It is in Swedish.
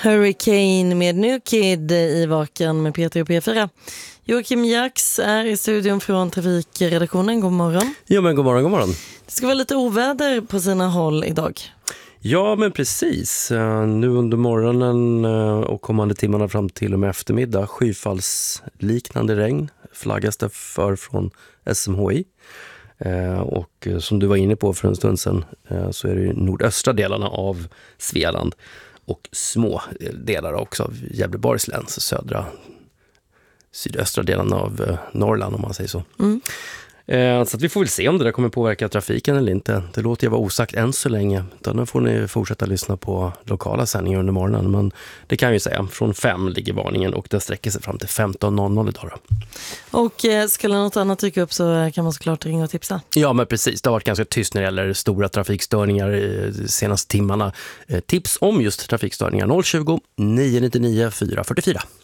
Hurricane med New Kid i Vaken med Peter och P4. Joakim Jax är i studion från trafikredaktionen. God morgon. Ja, men god morgon, god morgon. Det ska vara lite oväder på sina håll idag. Ja, men precis. Nu under morgonen och kommande timmarna fram till och med eftermiddag skyfallsliknande regn flaggas det för från SMHI. Och som du var inne på för en stund sedan så är det ju nordöstra delarna av Svealand och små delar också av Gävleborgs läns sydöstra delen av Norrland, om man säger så. Så att vi får väl se om det där kommer påverka trafiken eller inte. Det låter ju vara osagt än så länge. Då får ni fortsätta lyssna på lokala sändningar under morgonen. Men det kan jag ju säga, från 5 ligger varningen och den sträcker sig fram till 15.00 idag då. Och skulle något annat dyka upp så kan man såklart ringa och tipsa. Ja, men precis. Det har varit ganska tyst när det gäller stora trafikstörningar de senaste timmarna. Tips om just trafikstörningar 020 999 444.